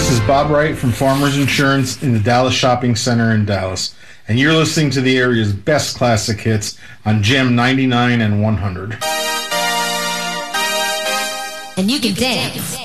this is Bob Wright from Farmers Insurance in the Dallas Shopping Center in Dallas, and you're listening to the area's best classic hits on Gem 99 and 100. And you can dance.